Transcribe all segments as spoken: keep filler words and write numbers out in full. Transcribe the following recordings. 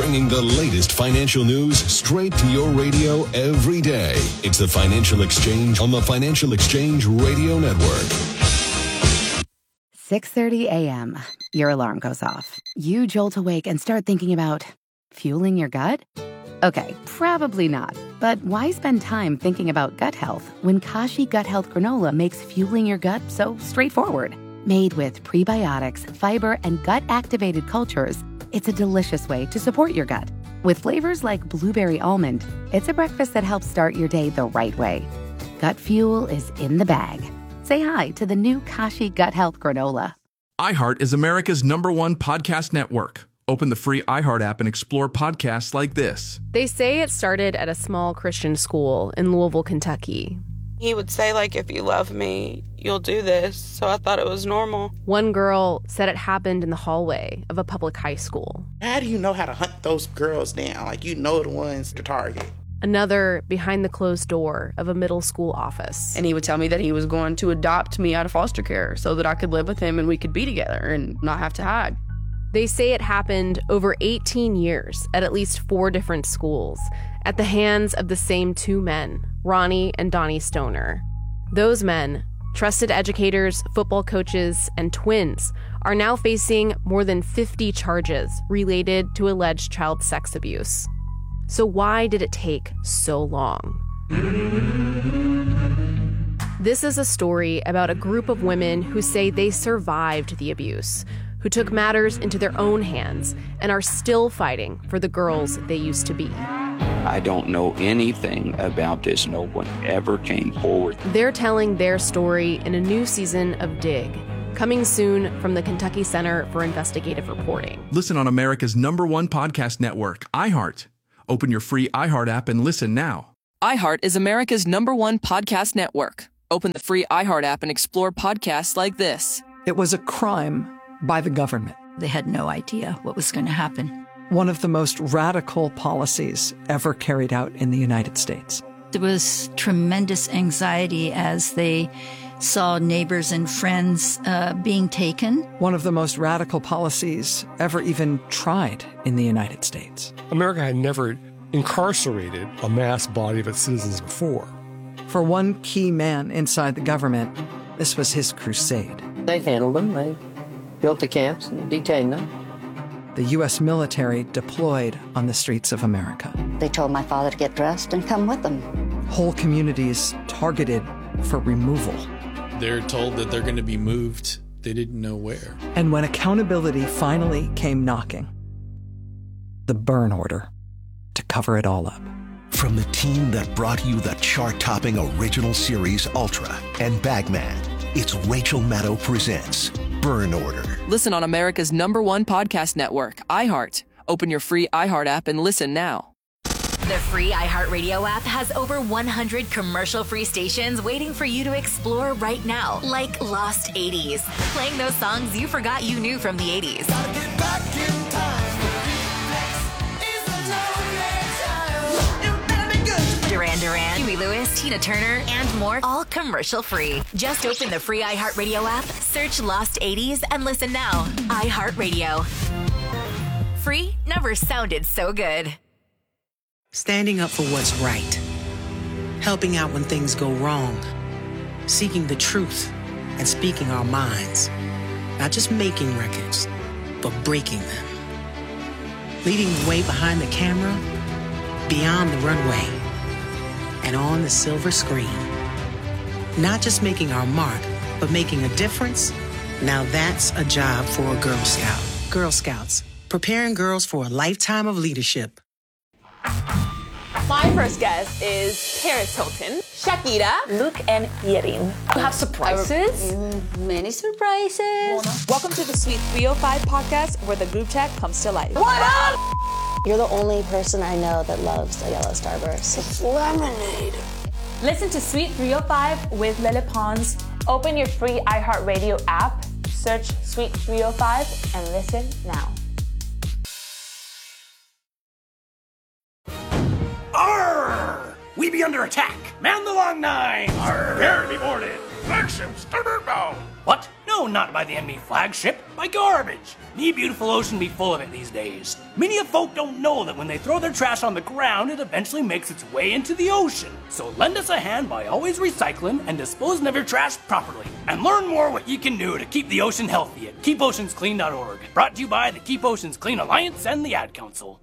bringing the latest financial news straight to your radio every day. It's the Financial Exchange on the Financial Exchange Radio Network. six thirty a.m. Your alarm goes off. You jolt awake and start thinking about fueling your gut? Okay, probably not. But why spend time thinking about gut health when Kashi Gut Health Granola makes fueling your gut so straightforward? Made with prebiotics, fiber, and gut-activated cultures, it's a delicious way to support your gut. With flavors like blueberry almond, it's a breakfast that helps start your day the right way. Gut fuel is in the bag. Say hi to the new Kashi Gut Health Granola. iHeart is America's number one podcast network. Open the free iHeart app and explore podcasts like this. They say it started at a small Christian school in Louisville, Kentucky. He would say, like, if you love me, you'll do this. So I thought it was normal. One girl said it happened in the hallway of a public high school. How do you know how to hunt those girls down? Like, you know the ones to target. Another behind the closed door of a middle school office. And he would tell me that he was going to adopt me out of foster care so that I could live with him and we could be together and not have to hide. They say it happened over eighteen years at at least four different schools at the hands of the same two men, Ronnie and Donnie Stoner. Those men, trusted educators, football coaches, and twins, are now facing more than fifty charges related to alleged child sex abuse. So why did it take so long? This is a story about a group of women who say they survived the abuse, who took matters into their own hands and are still fighting for the girls they used to be. I don't know anything about this. No one ever came forward. They're telling their story in a new season of Dig, coming soon from the Kentucky Center for Investigative Reporting. Listen on America's number one podcast network, iHeart. Open your free iHeart app and listen now. iHeart is America's number one podcast network. Open the free iHeart app and explore podcasts like this. It was a crime by the government. They had no idea what was going to happen. One of the most radical policies ever carried out in the United States. There was tremendous anxiety as they saw neighbors and friends uh, being taken. One of the most radical policies ever even tried in the United States. America had never incarcerated a mass body of its citizens before. For one key man inside the government, this was his crusade. They handled them. They built the camps and detained them. The U S military deployed on the streets of America. They told my father to get dressed and come with them. Whole communities targeted for removal. They're told that they're going to be moved. They didn't know where. And when accountability finally came knocking, the burn order to cover it all up. From the team that brought you the chart-topping original series Ultra and Bagman, it's Rachel Maddow presents Burn Order. Listen on America's number one podcast network, iHeart. Open your free iHeart app and listen now. The free iHeartRadio app has over one hundred commercial-free stations waiting for you to explore right now, like Lost eighties, playing those songs you forgot you knew from the eighties. Duran Duran, Huey Lewis, Tina Turner, and more, all commercial-free. Just open the free iHeartRadio app, search Lost eighties, and listen now. iHeartRadio. Free never sounded so good. Standing up for what's right. Helping out when things go wrong. Seeking the truth and speaking our minds. Not just making records, but breaking them. Leading the way behind the camera, beyond the runway, and on the silver screen. Not just making our mark, but making a difference. Now that's a job for a Girl Scout. Girl Scouts, preparing girls for a lifetime of leadership. My first guest is Paris Hilton, Shakira, Luke, and Yerin. You have surprises? Mm, many surprises. Welcome to the Suite three oh five podcast, where the group chat comes to life. What up? You're the only person I know that loves a yellow starburst. It's lemonade. Listen to Suite three oh five with Lele Pons. Open your free iHeartRadio app, search Suite three oh five, and listen now. Arr! We be under attack. Man the long nine. Arr! Prepare to be boarded. Maxim starboard bow. What? No, No, not by the enemy flagship, by garbage. The beautiful ocean be full of it these days. Many of folk don't know that when they throw their trash on the ground, it eventually makes its way into the ocean. So lend us a hand by always recycling and disposing of your trash properly. And learn more what you can do to keep the ocean healthy at keep oceans clean dot org. Brought to you by the Keep Oceans Clean Alliance and the Ad Council.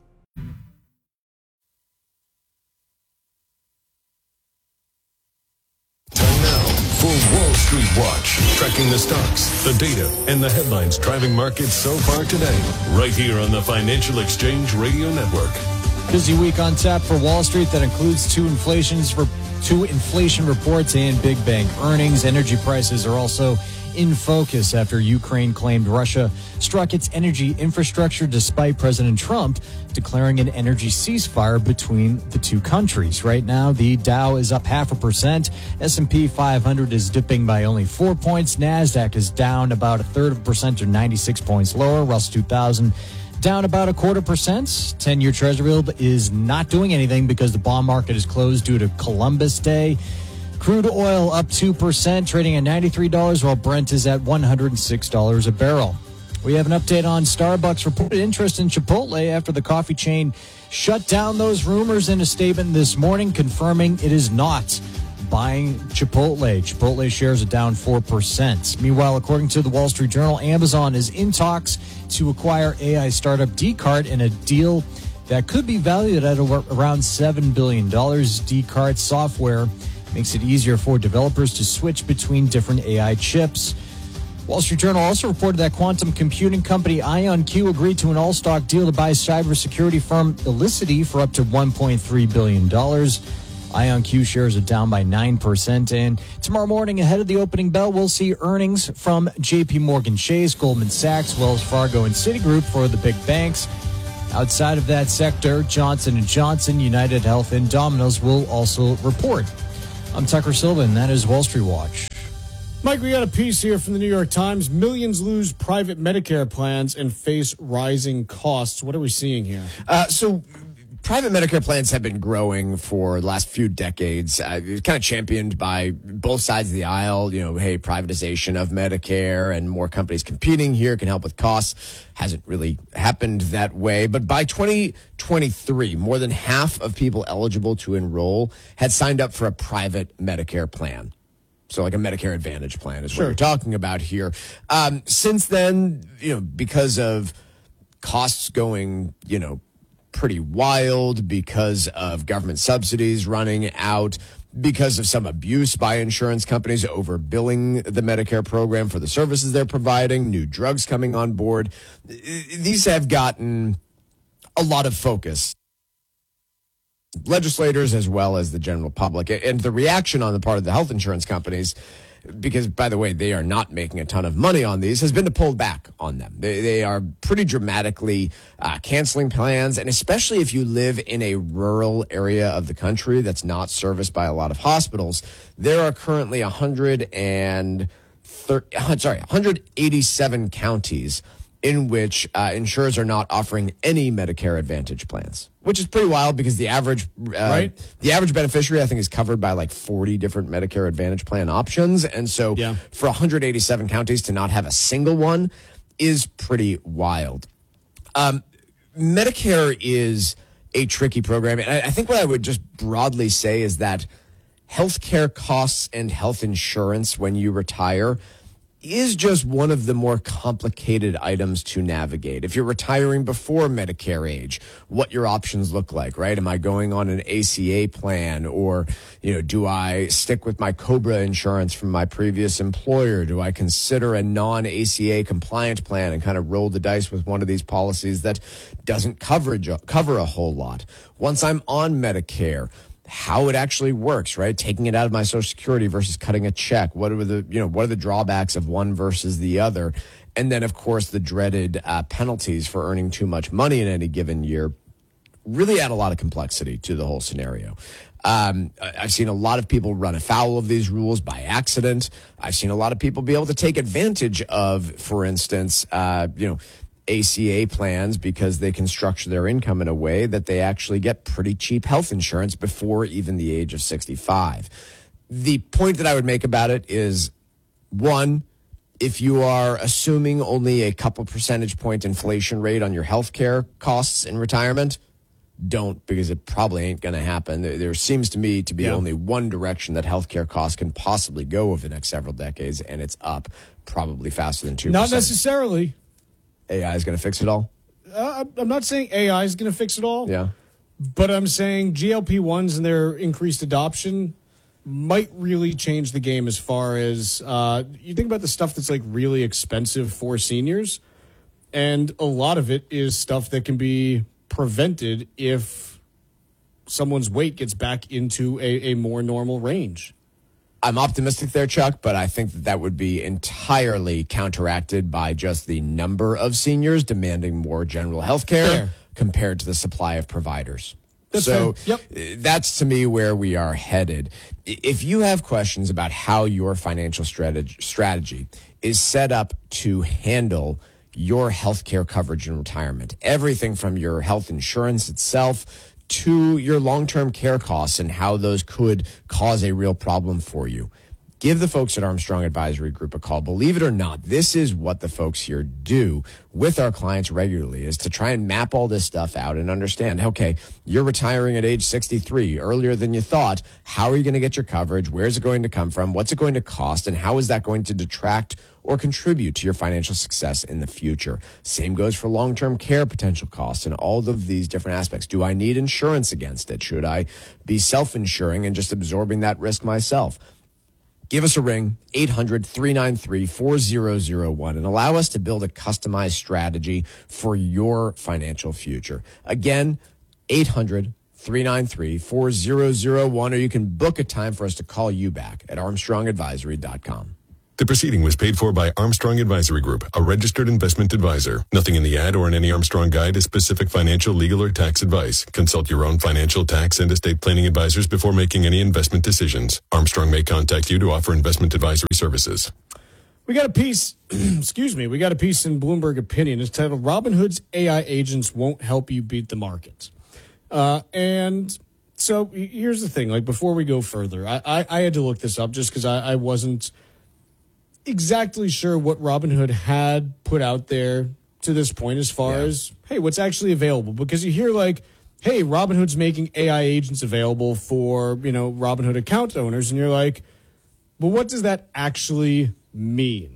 For Wall Street Watch, tracking the stocks, the data, and the headlines driving markets so far today, right here on the Financial Exchange Radio Network. Busy week on tap for Wall Street that includes two inflations for two inflation reports and big bank earnings. Energy prices are also in focus after Ukraine claimed Russia struck its energy infrastructure despite President Trump declaring an energy ceasefire between the two countries. Right now, the Dow is up half a percent. S and P five hundred is dipping by only four points. NASDAQ is down about a third of a percent or ninety-six points lower. Russell two thousand down about a quarter percent. ten-year Treasury yield is not doing anything because the bond market is closed due to Columbus Day. Crude oil up two percent, trading at ninety-three dollars, while Brent is at one hundred six dollars a barrel. We have an update on Starbucks reported interest in Chipotle after the coffee chain shut down those rumors in a statement this morning, confirming it is not buying Chipotle. Chipotle shares are down four percent. Meanwhile, according to the Wall Street Journal, Amazon is in talks to acquire A I startup Descartes in a deal that could be valued at around seven billion dollars. Descartes software makes it easier for developers to switch between different A I chips. Wall Street Journal also reported that quantum computing company IonQ agreed to an all-stock deal to buy cybersecurity firm Elicity for up to one point three billion dollars. IonQ shares are down by nine percent. And tomorrow morning, ahead of the opening bell, we'll see earnings from J P Morgan Chase, Goldman Sachs, Wells Fargo, and Citigroup for the big banks. Outside of that sector, Johnson and Johnson, United Health, and Domino's will also report. I'm Tucker Silva, and that is Wall Street Watch. Mike, we got a piece here from the New York Times. Millions lose private Medicare plans and face rising costs. What are we seeing here? Uh, so private Medicare plans have been growing for the last few decades. Uh, kind of championed by both sides of the aisle. You know, hey, privatization of Medicare and more companies competing here can help with costs. Hasn't really happened that way. But by twenty twenty-three, more than half of people eligible to enroll had signed up for a private Medicare plan. So like a Medicare Advantage plan is Sure. what we're talking about here. Um, since then, you know, because of costs going, you know, pretty wild, because of government subsidies running out, because of some abuse by insurance companies overbilling the Medicare program for the services they're providing, new drugs coming on board, these have gotten a lot of focus. Legislators as well as the general public. And the reaction on the part of the health insurance companies, because, by the way, they are not making a ton of money on these, has been to pull back on them. They, they are pretty dramatically uh, canceling plans, and especially if you live in a rural area of the country that's not serviced by a lot of hospitals, there are currently one hundred and thirty, sorry, one hundred eighty-seven counties in which uh, insurers are not offering any Medicare Advantage plans, which is pretty wild because the average uh, Right. the average beneficiary, I think, is covered by like forty different Medicare Advantage plan options. And so Yeah. for one hundred eighty-seven counties to not have a single one is pretty wild. Um, Medicare is a tricky program. And I, I think what I would just broadly say is that healthcare costs and health insurance when you retire is just one of the more complicated items to navigate. If you're retiring before Medicare age, what your options look like, right? Am I going on an A C A plan, or, you know, do I stick with my COBRA insurance from my previous employer? Do I consider a non-A C A compliant plan and kind of roll the dice with one of these policies that doesn't coverage, cover a whole lot? Once I'm on Medicare, how it actually works, right? Taking it out of my Social Security versus cutting a check. What are the, you know, what are the drawbacks of one versus the other? And then, of course, the dreaded uh, penalties for earning too much money in any given year really add a lot of complexity to the whole scenario. Um, I've seen a lot of people run afoul of these rules by accident. I've seen a lot of people be able to take advantage of, for instance, uh, you know, A C A plans because they can structure their income in a way that they actually get pretty cheap health insurance before even the age of sixty-five. The point that I would make about it is, one, If you are assuming only a couple percentage point inflation rate on your healthcare costs in retirement, don't, because it probably ain't going to happen. There, there seems to me to be yeah. only one direction that healthcare costs can possibly go over the next several decades, and it's up, probably faster than two percent. Not necessarily. A I is going to fix it all? Uh, I'm not saying A I is going to fix it all. Yeah. But I'm saying G L P ones and their increased adoption might really change the game as far as uh, you think about the stuff that's like really expensive for seniors. And a lot of it is stuff that can be prevented if someone's weight gets back into a, a more normal range. I'm optimistic there, Chuck, but I think that that would be entirely counteracted by just the number of seniors demanding more general health care compared to the supply of providers. That's so fair. Yep. That's, to me, where we are headed. If you have questions about how your financial strategy, strategy is set up to handle your health care coverage in retirement, everything from your health insurance itself to your long-term care costs and how those could cause a real problem for you, give the folks at Armstrong Advisory Group a call. Believe it or not, this is what the folks here do with our clients regularly, is to try and map all this stuff out and understand, okay, you're retiring at age sixty-three, earlier than you thought. How are you going to get your coverage? Where's it going to come from? What's it going to cost? And how is that going to detract or contribute to your financial success in the future? Same goes for long-term care potential costs and all of these different aspects. Do I need insurance against it? Should I be self-insuring and just absorbing that risk myself? Give us a ring, eight hundred, three nine three, four zero zero one, and allow us to build a customized strategy for your financial future. Again, eight hundred, three nine three, four zero zero one, or you can book a time for us to call you back at armstrong advisory dot com. The proceeding was paid for by Armstrong Advisory Group, a registered investment advisor. Nothing in the ad or in any Armstrong guide is specific financial, legal, or tax advice. Consult your own financial, tax, and estate planning advisors before making any investment decisions. Armstrong may contact you to offer investment advisory services. We got a piece, excuse me, we got a piece in Bloomberg Opinion. It's titled, Robinhood's A I Agents Won't Help You Beat the Market. Uh, and so here's the thing, like before we go further, I, I, I had to look this up just because I, I wasn't exactly sure what Robinhood had put out there to this point as far yeah. as, hey, what's actually available. Because you hear like, hey, Robinhood's making A I agents available for, you know, Robinhood account owners. And you're like, well, what does that actually mean?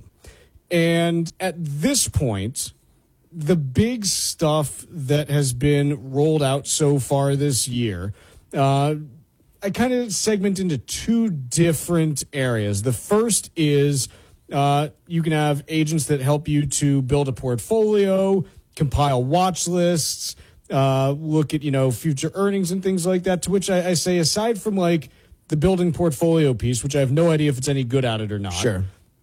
And at this point, the big stuff that has been rolled out so far this year, uh, I kind of segment into two different areas. The first is Uh, you can have agents that help you to build a portfolio, compile watch lists, uh, look at, you know, future earnings and things like that, to which I, I say, aside from like the building portfolio piece, which I have no idea if it's any good at it or not. Sure.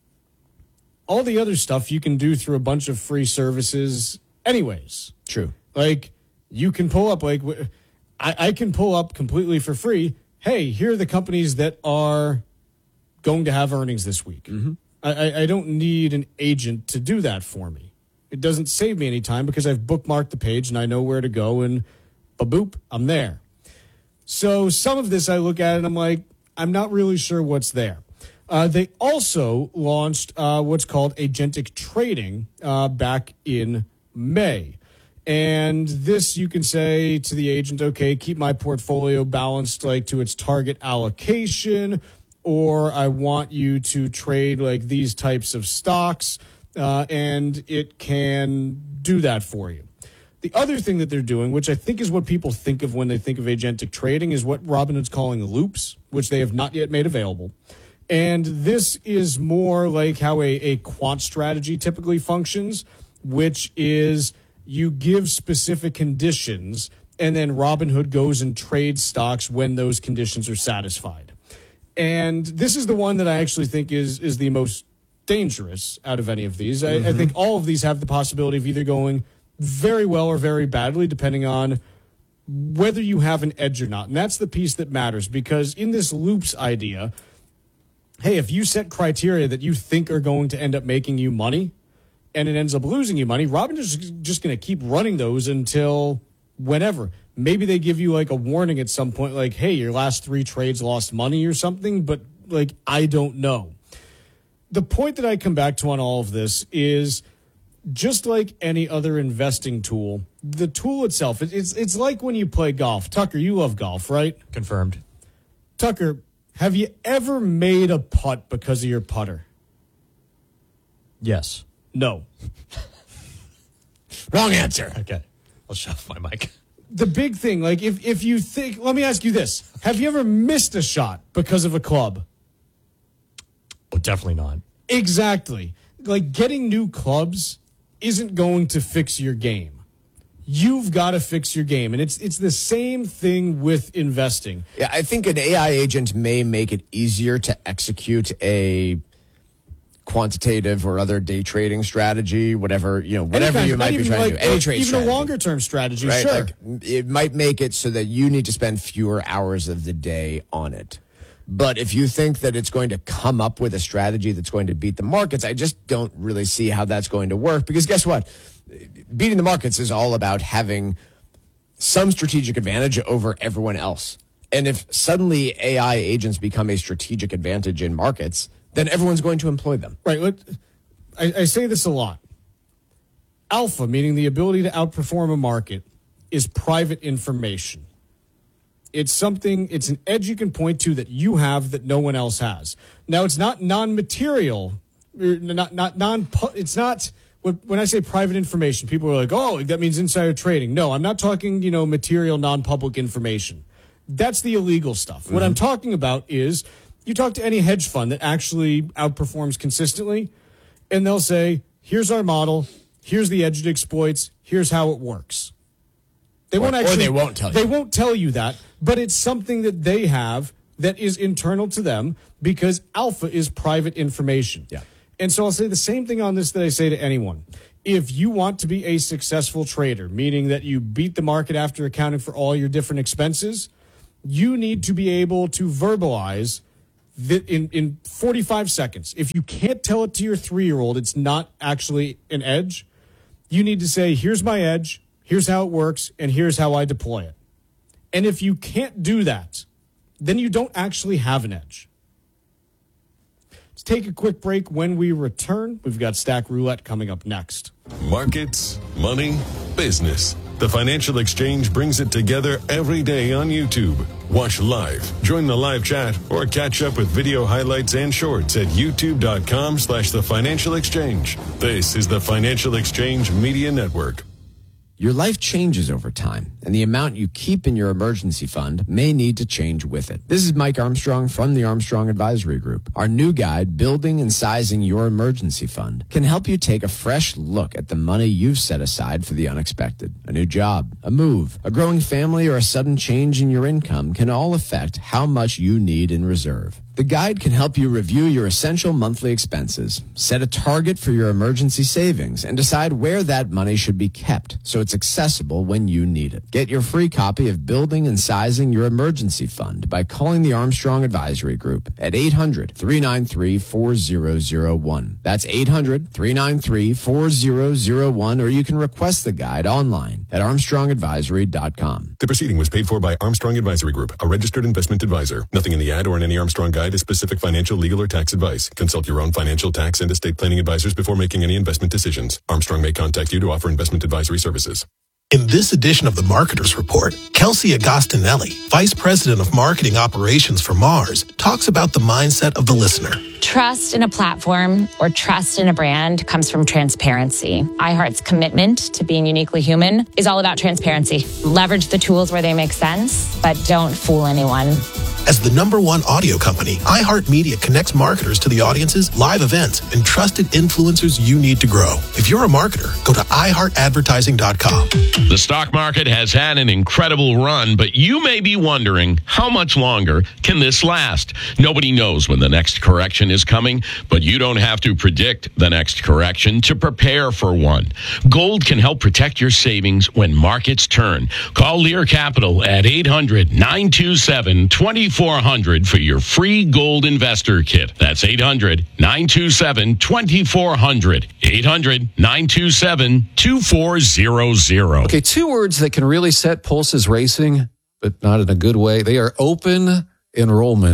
All the other stuff you can do through a bunch of free services anyways. True. Like you can pull up, like I, I can pull up completely for free. Hey, here are the companies that are going to have earnings this week. Mm-hmm. I, I don't need an agent to do that for me. It doesn't save me any time because I've bookmarked the page and I know where to go, and ba-boop, I'm there. So some of this I look at and I'm like, I'm not really sure what's there. Uh, they also launched uh, what's called agentic trading uh, back in May. And this, you can say to the agent, okay, keep my portfolio balanced like to its target allocation, or I want you to trade like these types of stocks, uh, and it can do that for you. The other thing that they're doing, which I think is what people think of when they think of agentic trading, is what Robinhood's calling loops, which they have not yet made available. And this is more like how a, a quant strategy typically functions, which is you give specific conditions, and then Robinhood goes and trades stocks when those conditions are satisfied. And this is the one that I actually think is is the most dangerous out of any of these. Mm-hmm. I, I think all of these have the possibility of either going very well or very badly, depending on whether you have an edge or not. And that's the piece that matters, because in this loops idea, hey, if you set criteria that you think are going to end up making you money and it ends up losing you money, Robinhood's just going to keep running those until whenever. Maybe they give you like a warning at some point, like, hey, your last three trades lost money or something, but like, I don't know. the point that I come back to on all of this is just like any other investing tool, the tool itself, it's it's like when you play golf. Tucker, you love golf, right? Confirmed. Tucker, have you ever made a putt because of your putter? Yes. No. Wrong answer. Okay. I'll shut off my mic. The big thing, like if, if you think, let me ask you this. Have you ever missed a shot because of a club? Oh, definitely not. Exactly. Like getting new clubs isn't going to fix your game. You've got to fix your game. And it's it's the same thing with investing. Yeah, I think an A I agent may make it easier to execute a quantitative or other day trading strategy, whatever, you know, whatever Any you kind, might be even trying like, to do. Any like, trade even strategy. a longer term strategy, Right? sure. Like, it might make it so that you need to spend fewer hours of the day on it. But if you think that it's going to come up with a strategy that's going to beat the markets, I just don't really see how that's going to work. Because guess what? Beating the markets is all about having some strategic advantage over everyone else. And if suddenly A I agents become a strategic advantage in markets, then everyone's going to employ them. Right. Look, I, I say this a lot. Alpha, meaning the ability to outperform a market, is private information. It's something, it's an edge you can point to that you have that no one else has. Now, it's not non-material, not, not non, it's not, when I say private information, people are like, oh, that means insider trading. No, I'm not talking, you know, material, non-public information. That's the illegal stuff. Mm-hmm. What I'm talking about is you talk to any hedge fund that actually outperforms consistently, and they'll say, here's our model, here's the edge it exploits, here's how it works. They won't or, actually, or they won't tell you. They won't tell you that, but it's something that they have that is internal to them because alpha is private information. Yeah. And so I'll say the same thing on this that I say to anyone. If you want to be a successful trader, meaning that you beat the market after accounting for all your different expenses, you need to be able to verbalize that in, in forty-five seconds. If you can't tell it to your three-year-old, it's not actually an edge. You need to say, here's my edge. Here's how it works, and here's how I deploy it. And if you can't do that, then you don't actually have an edge. Let's take a quick break. When we return, we've got Stack Roulette coming up next. Markets, money, business. The Financial Exchange brings it together every day on YouTube. Watch live, join the live chat, or catch up with video highlights and shorts at youtube.com slash the Financial Exchange. This is the Financial Exchange Media Network. Your life changes over time, and the amount you keep in your emergency fund may need to change with it. This is Mike Armstrong from the Armstrong Advisory Group. Our new guide, Building and Sizing Your Emergency Fund, can help you take a fresh look at the money you've set aside for the unexpected. A new job, a move, a growing family, or a sudden change in your income can all affect how much you need in reserve. The guide can help you review your essential monthly expenses, set a target for your emergency savings, and decide where that money should be kept so it's accessible when you need it. Get your free copy of Building and Sizing Your Emergency Fund by calling the Armstrong Advisory Group at eight hundred, three nine three, four zero zero one. That's eight hundred, three nine three, four zero zero one, or you can request the guide online at armstrong advisory dot com. The proceeding was paid for by Armstrong Advisory Group, a registered investment advisor. Nothing in the ad or in any Armstrong guide is specific financial, legal, or tax advice. Consult your own financial, tax, and estate planning advisors before making any investment decisions. Armstrong may contact you to offer investment advisory services. In this edition of the Marketers Report, Kelsey Agostinelli, Vice President of Marketing Operations for Mars, talks about the mindset of the listener. Trust in a platform or trust in a brand comes from transparency. iHeart's commitment to being uniquely human is all about transparency. Leverage the tools where they make sense, but don't fool anyone. As the number one audio company, iHeartMedia connects marketers to the audiences, live events, and trusted influencers you need to grow. If you're a marketer, go to i heart advertising dot com. The stock market has had an incredible run, but you may be wondering, how much longer can this last? Nobody knows when the next correction is coming, but you don't have to predict the next correction to prepare for one. Gold can help protect your savings when markets turn. Call Lear Capital at eight hundred, nine two seven, two four zero zero for your free gold investor kit. That's eight hundred, nine two seven, two four zero zero. eight hundred, nine two seven, two four zero zero. Okay, two words that can really set pulses racing, but not in a good way. They are open enrollment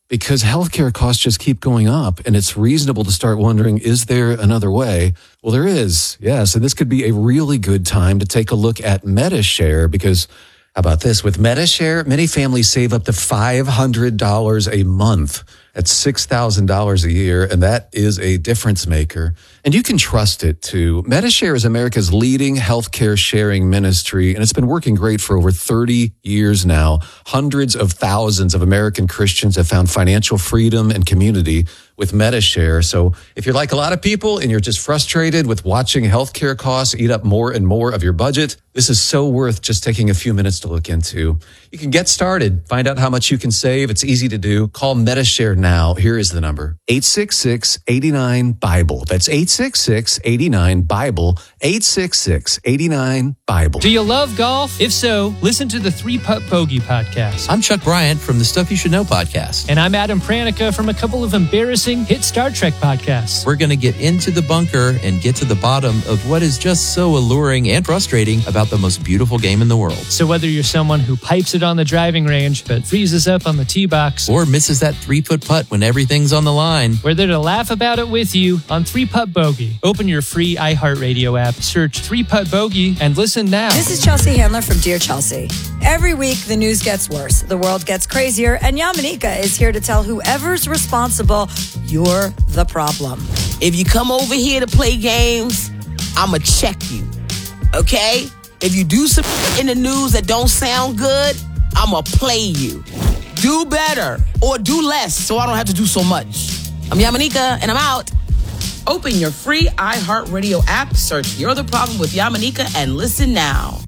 because healthcare costs just keep going up, and it's reasonable to start wondering, is there another way? Well, there is, yes, and this could be a really good time to take a look at MediShare, because how about this? With MediShare, many families save up to five hundred dollars a month. That's six thousand dollars a year, and that is a difference maker. And you can trust it, too. MediShare is America's leading healthcare sharing ministry, and it's been working great for over thirty years now. Hundreds of thousands of American Christians have found financial freedom and community with MediShare. So if you're like a lot of people and you're just frustrated with watching healthcare costs eat up more and more of your budget, this is so worth just taking a few minutes to look into. You can get started, find out how much you can save. It's easy to do. Call MediShare now. Here is the number: eight six six, eight nine, Bible. That's eight six six, eight nine, Bible. eight six six, eight nine, Bible. Do you love golf? If so, listen to the Three Putt Bogey podcast. I'm Chuck Bryant from the Stuff You Should Know podcast. And I'm Adam Pranica from a couple of embarrassing hit Star Trek podcasts. We're going to get into the bunker and get to the bottom of what is just so alluring and frustrating about the most beautiful game in the world. So whether you're someone who pipes it on the driving range but freezes up on the tee box, or misses that three-foot putt when everything's on the line, we're there to laugh about it with you on Three Putt Bogey. Open your free iHeartRadio app, search Three Putt Bogey, and listen now. This is Chelsea Handler from Dear Chelsea. Every week, the news gets worse, the world gets crazier, and Yamanika is here to tell whoever's responsible, you're the problem. If you come over here to play games, I'ma check you, okay? If you do some in the news that don't sound good, I'ma play you. Do better or do less so I don't have to do so much. I'm Yamanika, and I'm out. Open your free iHeartRadio app, search You're the Problem with Yamanika, and listen now.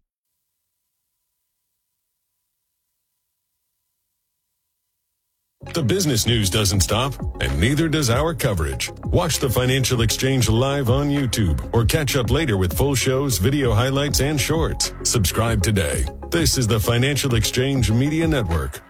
The business news doesn't stop, and neither does our coverage. Watch the Financial Exchange live on YouTube, or catch up later with full shows, video highlights, and shorts. Subscribe today. This is the Financial Exchange Media Network.